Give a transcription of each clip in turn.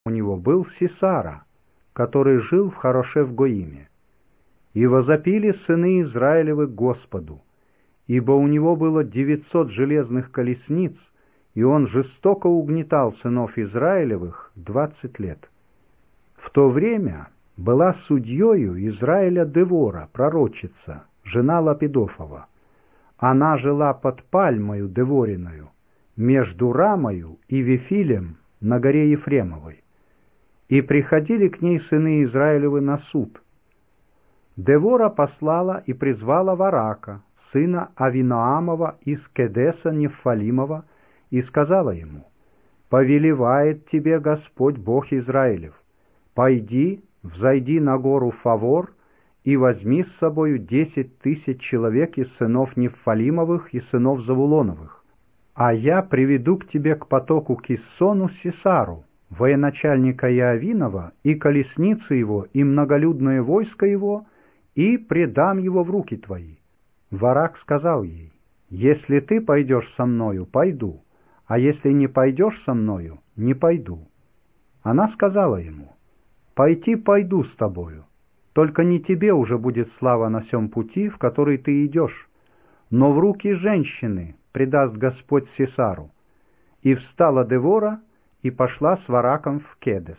у него был Сисара, который жил в Харошев-Гоиме. И возопили сыны Израилевы к Господу, ибо у него было 900 железных колесниц, и он жестоко угнетал сынов Израилевых 20 лет. В то время была судьею Израиля Девора, пророчица, жена Лапидофова. Она жила под пальмою Девориною, между Рамою и Вифилем на горе Ефремовой. И приходили к ней сыны Израилевы на суд. Девора послала и призвала Варака, сына Авиноамова из Кедеса Нефалимова, и сказала ему: «Повелевает тебе Господь Бог Израилев: пойди, взойди на гору Фавор и возьми с собою 10 000 человек из сынов Нефалимовых и сынов Завулоновых, а я приведу к тебе к потоку Киссону Сисару, военачальника Иовинова, и колесницы его, и многолюдное войско его, и предам его в руки твои». Варак сказал ей: «Если ты пойдешь со мною, пойду, а если не пойдешь со мною, не пойду». Она сказала ему: «Пойти пойду с тобою, только не тебе уже будет слава на сем пути, в который ты идешь, но в руки женщины предаст Господь Сисару». И встала Девора и пошла с Вараком в Кедес.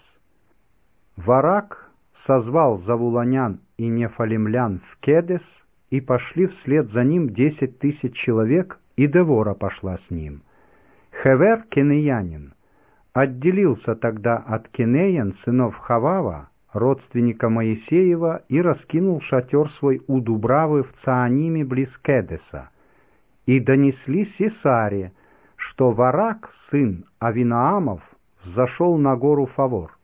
Варак созвал завулонян и нефалимлян в Кедес, и пошли вслед за ним 10 000 человек, и Девора пошла с ним. Хевер, кенеянин, отделился тогда от Кенеян, сынов Хавава, родственника Моисеева, и раскинул шатер свой у Дубравы в Цааниме близ Кедеса. И донесли Сисаре, что Варак, сын Авиноамов, взошел на гору Фавор.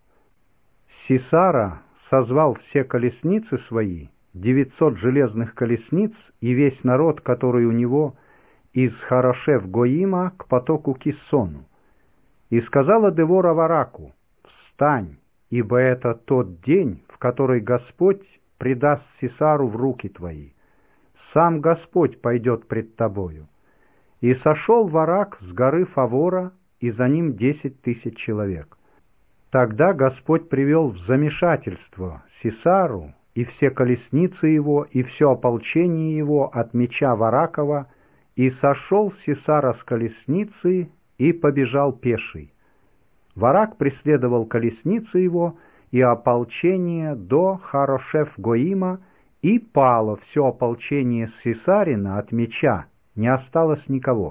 Сисара созвал все колесницы свои, 900 железных колесниц, и весь народ, который у него, из Харошев-Гоима к потоку Киссону. И сказала Девора Вараку: «Встань, ибо это тот день, в который Господь предаст Сисару в руки твои. Сам Господь пойдет пред тобою». И сошел Варак с горы Фавора, и за ним 10 000 человек. Тогда Господь привел в замешательство Сисару и все колесницы его, и все ополчение его от меча Варакова, и сошел Сисара с колесницы и побежал пеший. Варак преследовал колесницы его и ополчение до Харошев-Гоима, и пало все ополчение Сисарина от меча, не осталось никого.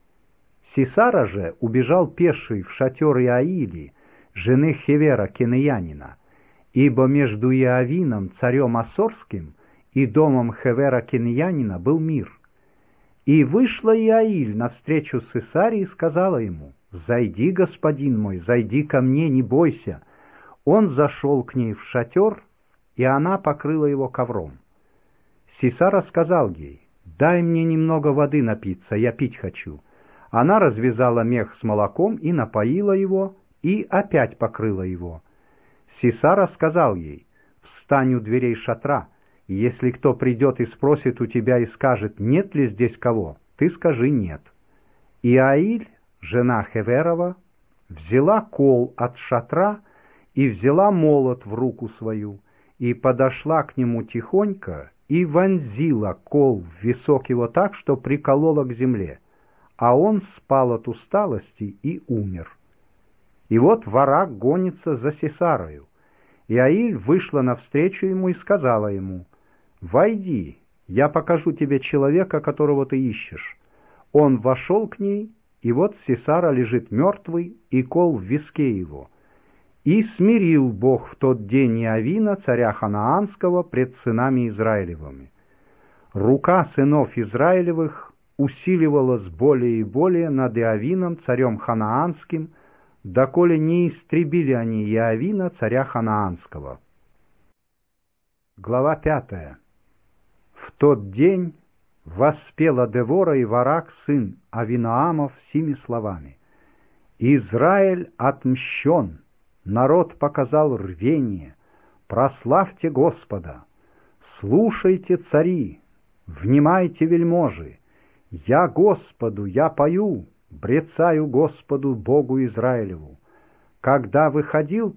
Сисара же убежал пеший в шатер Иаили, жены Хевера Кенеянина, ибо между Иовином, царем Ассорским, и домом Хевера Кенеянина был мир. И вышла Иаиль навстречу Сисаре и сказала ему: «Зайди, господин мой, зайди ко мне, не бойся». Он зашел к ней в шатер, и она покрыла его ковром. Сисара сказал ей: «Дай мне немного воды напиться, я пить хочу». Она развязала мех с молоком и напоила его, и опять покрыла его. Сисара сказал ей: «Встань у дверей шатра, и если кто придет и спросит у тебя и скажет: нет ли здесь кого, ты скажи: нет». И Иаиль, жена Хеверова, взяла кол от шатра и взяла молот в руку свою, и подошла к нему тихонько, и вонзила кол в висок его так, что приколола к земле, а он спал от усталости и умер. И вот Варак гонится за Сисарою. Иаиль вышла навстречу ему и сказала ему: «Войди, я покажу тебе человека, которого ты ищешь». Он вошел к ней, и вот Сисара лежит мертвый, и кол в виске его. И смирил Бог в тот день Иовина, царя Ханаанского, пред сынами Израилевыми. Рука сынов Израилевых усиливалась более и более над Иовином, царем Ханаанским, доколе не истребили они Иовина, царя Ханаанского. Глава 5. В тот день воспела Девора и Варак, сын Авиноамов, сими словами: «Израиль отмщен, народ показал рвение, прославьте Господа, слушайте, цари, внимайте, вельможи, я Господу, я пою, брецаю Господу Богу Израилеву. Когда выходил